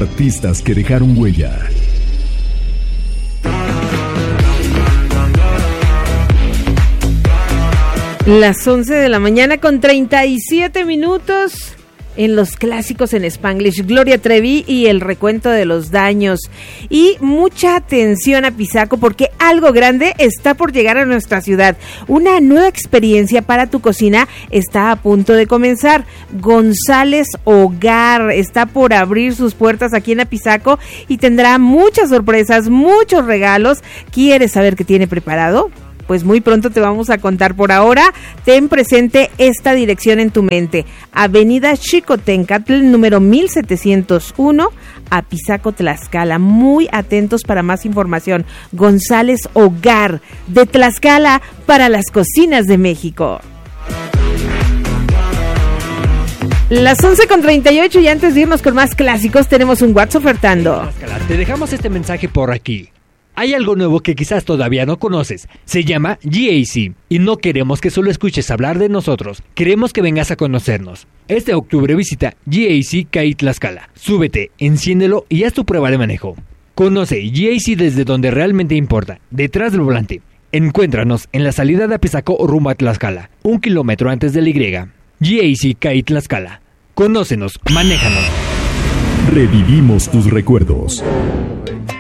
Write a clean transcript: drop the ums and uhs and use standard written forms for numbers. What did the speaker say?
Artistas que dejaron huella. Las 11 de la mañana con 37 minutos en los clásicos en Spanglish. Gloria Trevi y el recuento de los daños. Y mucha atención a Pisaco porque algo grande está por llegar a nuestra ciudad. Una nueva experiencia para tu cocina está a punto de comenzar. González Hogar está por abrir sus puertas aquí en Apizaco y tendrá muchas sorpresas, muchos regalos. ¿Quieres saber qué tiene preparado? Pues muy pronto te vamos a contar. Por ahora, ten presente esta dirección en tu mente. Avenida Xicotencatl, número 1701, Apizaco, Tlaxcala. Muy atentos para más información. González Hogar, de Tlaxcala para las cocinas de México. Las 11:38 y antes de irnos con más clásicos, tenemos un WhatsApp ofertando. Te dejamos este mensaje por aquí. Hay algo nuevo que quizás todavía no conoces. Se llama GAC y no queremos que solo escuches hablar de nosotros. Queremos que vengas a conocernos. Este octubre visita GAC CAI Tlaxcala. Súbete, enciéndelo y haz tu prueba de manejo. Conoce GAC desde donde realmente importa, detrás del volante. Encuéntranos en la salida de Apizaco rumbo a Tlaxcala, 1 kilómetro antes de la Y. GAC CAI Tlaxcala. Conócenos, manéjanos. Revivimos tus recuerdos.